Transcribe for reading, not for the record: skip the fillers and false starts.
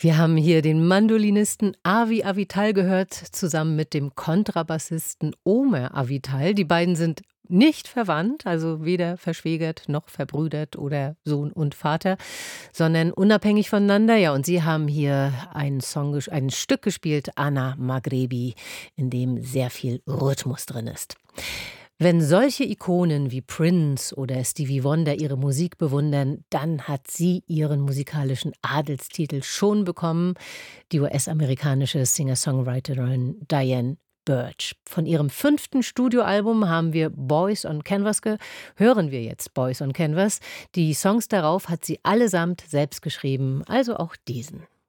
Wir haben hier den Mandolinisten Avi Avital gehört, zusammen mit dem Kontrabassisten Omer Avital. Die beiden sind nicht verwandt, also weder verschwägert noch verbrüdert oder Sohn und Vater, sondern unabhängig voneinander. Ja, und sie haben hier ein Stück gespielt, Anna Maghrebi, in dem sehr viel Rhythmus drin ist. Wenn solche Ikonen wie Prince oder Stevie Wonder ihre Musik bewundern, dann hat sie ihren musikalischen Adelstitel schon bekommen, die US-amerikanische Singer-Songwriterin Diane Birch. Von ihrem 5. Studioalbum haben wir hören wir jetzt Boys on Canvas. Die Songs darauf hat sie allesamt selbst geschrieben, also auch diesen.